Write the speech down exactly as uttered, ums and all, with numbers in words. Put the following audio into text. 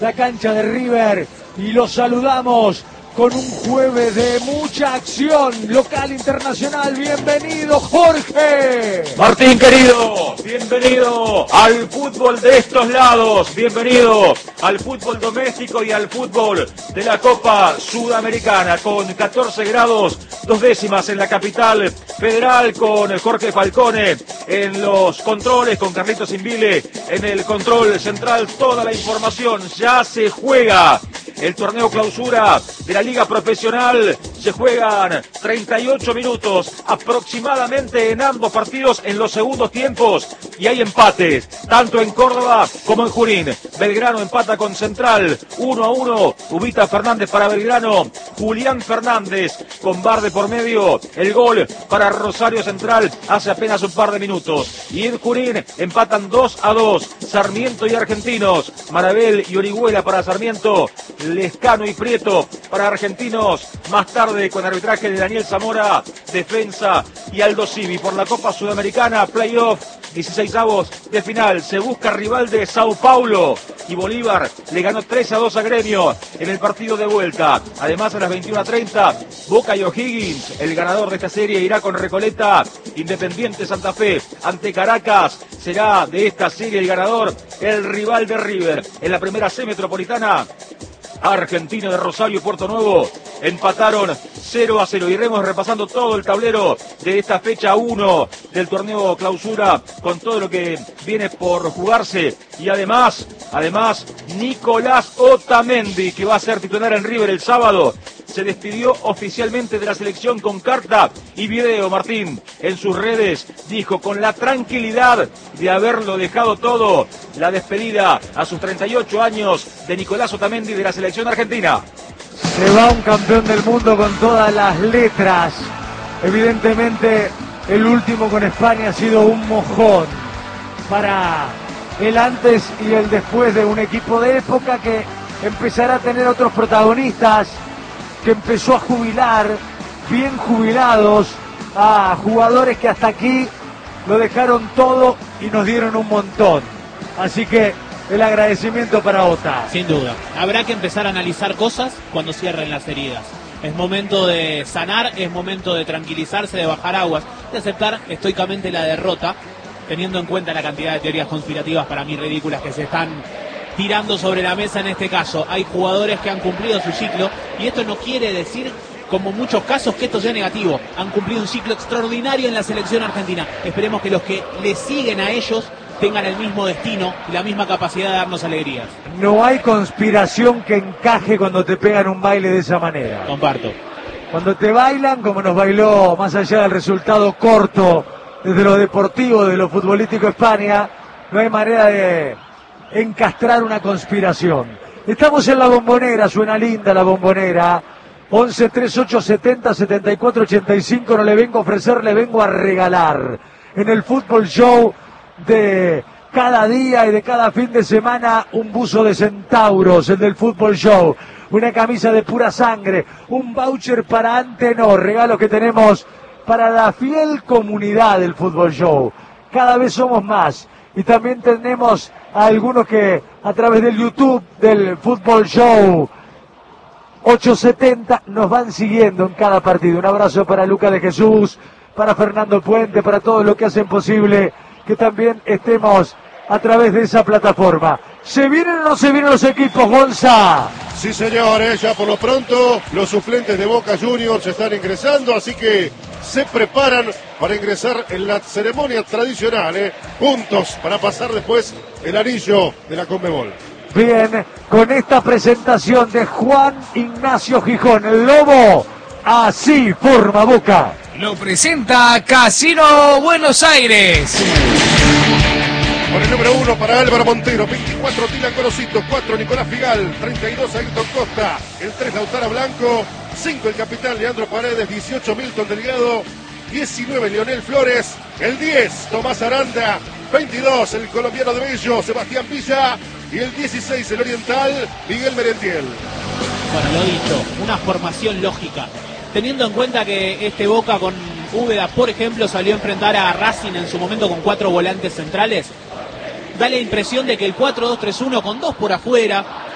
La cancha de River y los saludamos con un jueves de mucha acción local, internacional. Bienvenido, Jorge. Martín, querido, bienvenido al fútbol de estos lados, bienvenido al fútbol doméstico y al fútbol de la Copa Sudamericana, con catorce grados, dos décimas en la capital federal, con Jorge Falcone en los controles, con Carlitos Invile en el control central. Toda la información, ya se juega el torneo clausura de la Liga Profesional. Se juegan treinta y ocho minutos aproximadamente en ambos partidos en los segundos tiempos y hay empates, tanto en Córdoba como en Junín. Belgrano empata con Central, uno a uno. Ubita Fernández para Belgrano, Julián Fernández con bar de por medio. El gol para Rosario Central hace apenas un par de minutos. Y en Junín empatan dos a dos. Sarmiento y Argentinos, Marabel y Orihuela para Sarmiento, Lescano y Prieto para Argentinos. Más tarde, con arbitraje de Daniel Zamora, Defensa y Aldo Civi. Por la Copa Sudamericana, playoff, dieciseisavos de final. Se busca rival de Sao Paulo y Bolívar le ganó tres a dos a Gremio en el partido de vuelta. Además, a las veintiuna treinta, Boca y O'Higgins, el ganador de esta serie, irá con Recoleta. Independiente Santa Fe ante Caracas será de esta serie el ganador, el rival de River. En la primera C metropolitana, Argentino de Rosario y Puerto Nuevo empataron cero a cero. Iremos repasando todo el tablero de esta fecha uno del torneo clausura, con todo lo que viene por jugarse. Y además, además, Nicolás Otamendi, que va a ser titular en River el sábado, se despidió oficialmente de la selección con carta y video. Martín, en sus redes, dijo con la tranquilidad de haberlo dejado todo, la despedida a sus treinta y ocho años de Nicolás Otamendi de la selección argentina. Se va un campeón del mundo con todas las letras. Evidentemente, el último con España ha sido un mojón para el antes y el después de un equipo de época que empezará a tener otros protagonistas, que empezó a jubilar, bien jubilados, a jugadores que hasta aquí lo dejaron todo y nos dieron un montón. Así que el agradecimiento para Ota. Sin duda. Habrá que empezar a analizar cosas cuando cierren las heridas. Es momento de sanar, es momento de tranquilizarse, de bajar aguas, de aceptar estoicamente la derrota, teniendo en cuenta la cantidad de teorías conspirativas, para mí ridículas, que se están tirando sobre la mesa en este caso. Hay jugadores que han cumplido su ciclo y esto no quiere decir, como muchos casos, que esto sea negativo. Han cumplido un ciclo extraordinario en la selección argentina. Esperemos que los que le siguen a ellos tengan el mismo destino y la misma capacidad de darnos alegrías. No hay conspiración que encaje cuando te pegan un baile de esa manera. Comparto. Cuando te bailan, como nos bailó, más allá del resultado corto, desde lo deportivo, de lo futbolístico España, no hay manera de encastrar una conspiración. Estamos en la Bombonera, suena linda la Bombonera. once, treinta y ocho, setenta, setenta y cuatro, ochenta y cinco, no le vengo a ofrecer, le vengo a regalar. En el Fútbol Show de cada día y de cada fin de semana, un buzo de centauros, el del Fútbol Show, una camisa de pura sangre, un voucher para Antenor, regalo que tenemos para la fiel comunidad del Fútbol Show. Cada vez somos más y también tenemos a algunos que a través del YouTube del Fútbol Show ochocientos setenta nos van siguiendo en cada partido. Un abrazo para Luca de Jesús, para Fernando Puente, para todos los que hacen posible que también estemos a través de esa plataforma. ¿Se vienen o no se vienen los equipos, Gonza? Sí, señores, ya por lo pronto los suplentes de Boca Juniors están ingresando, así que se preparan para ingresar en la ceremonia tradicional, ¿eh? Juntos para pasar después el anillo de la Conmebol. Bien, con esta presentación de Juan Ignacio Gijón, el Lobo, así forma Boca. Lo presenta Casino Buenos Aires. Con el número uno para Álvaro Montero, veinticuatro Tilan Gorosito, cuatro Nicolás Figal, treinta y dos Ayrton Costa, el tres Lautaro Blanco, cinco el capitán Leandro Paredes, dieciocho Milton Delgado, diecinueve Leonel Flores, el diez Tomás Aranda, veintidós el colombiano de Bello, Sebastián Villa, y el dieciséis el oriental Miguel Merentiel. Bueno, lo dicho, una formación lógica, teniendo en cuenta que este Boca con Úbeda, por ejemplo, salió a enfrentar a Racing en su momento con cuatro volantes centrales. Da la impresión de que el cuatro dos tres uno con dos por afuera,